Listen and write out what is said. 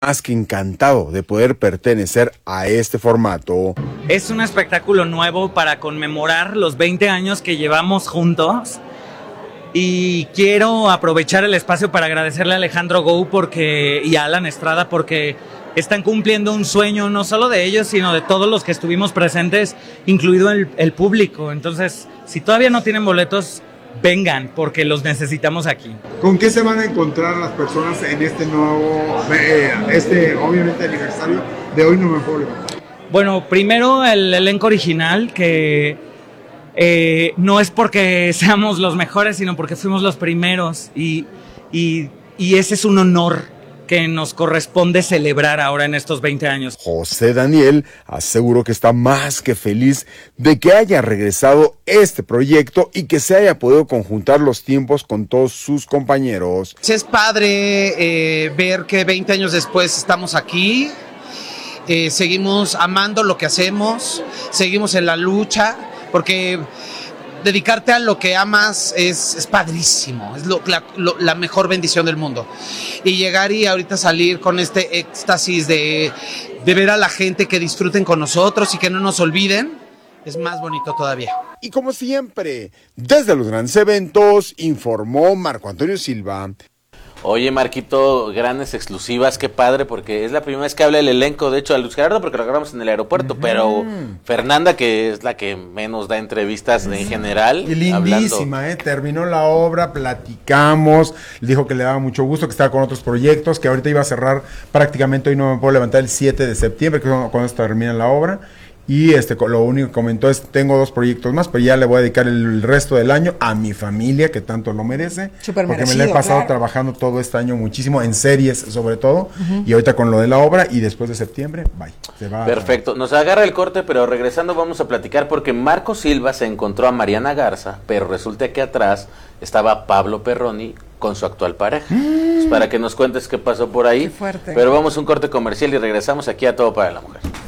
más que encantado de poder pertenecer a este formato. Es un espectáculo nuevo para conmemorar los 20 años que llevamos juntos. Y quiero aprovechar el espacio para agradecerle a Alejandro Gou y a Alan Estrada porque están cumpliendo un sueño no solo de ellos, sino de todos los que estuvimos presentes, incluido el público. Entonces, si todavía no tienen boletos, vengan, porque los necesitamos aquí. ¿Con qué se van a encontrar las personas en este nuevo, obviamente aniversario de Hoy No Me Puedo Levantar? Bueno, primero el elenco original, que no es porque seamos los mejores, sino porque fuimos los primeros y ese es un honor que nos corresponde celebrar ahora en estos 20 años. José Daniel aseguró que está más que feliz de que haya regresado este proyecto y que se haya podido conjuntar los tiempos con todos sus compañeros. Es padre ver que 20 años después estamos aquí, seguimos amando lo que hacemos, seguimos en la lucha, porque dedicarte a lo que amas es padrísimo, es la mejor bendición del mundo. Y llegar y ahorita salir con este éxtasis de ver a la gente que disfruten con nosotros y que no nos olviden, es más bonito todavía. Y como siempre, desde los grandes eventos, informó Marco Antonio Silva. Oye, Marquito, grandes exclusivas, qué padre, porque es la primera vez que habla el elenco, de hecho, a Luz Gerardo, porque lo grabamos en el aeropuerto, pero Fernanda, que es la que menos da entrevistas en general. Y lindísima, terminó la obra, platicamos, dijo que le daba mucho gusto, que estaba con otros proyectos, que ahorita iba a cerrar prácticamente Hoy No Me Puedo Levantar el 7 de septiembre, que es cuando termina la obra. Y lo único que comentó es, tengo 2 proyectos más, pero ya le voy a dedicar el resto del año a mi familia, que tanto lo merece. Súper porque merecido, me la he pasado claro. trabajando todo este año muchísimo, en series sobre todo, y ahorita con lo de la obra, y después de septiembre, bye. Se va. Perfecto, nos agarra el corte, pero regresando vamos a platicar, porque Marco Silva se encontró a Mariana Garza, pero resulta que atrás estaba Pablo Perroni con su actual pareja. Pues para que nos cuentes qué pasó por ahí. Qué fuerte. Pero vamos a un corte comercial y regresamos aquí a Todo para la Mujer.